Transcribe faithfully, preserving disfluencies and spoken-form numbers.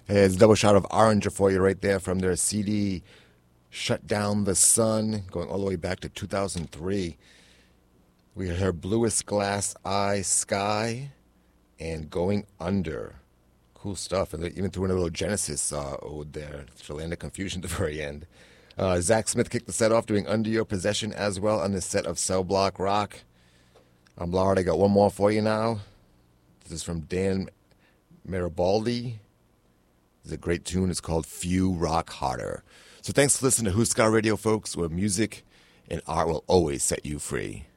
Hey, it's a double shot of Oranger for you right there from their C D, Shut Down the Sun, going all the way back to two thousand three. We heard Bluest Glass Eye Sky and Going Under. Cool stuff. And they even threw in a little Genesis uh, ode there, to land of confusion at the very end. Uh, Zach Smith kicked the set off doing Under Your Possession as well on this set of Cell Block Rock. I'm Lard. I got one more for you now. This is from Dan Maribaldi. It's a great tune. It's called Few Rock Harder. So thanks for listening to Huskar Radio, folks, where music and art will always set you free.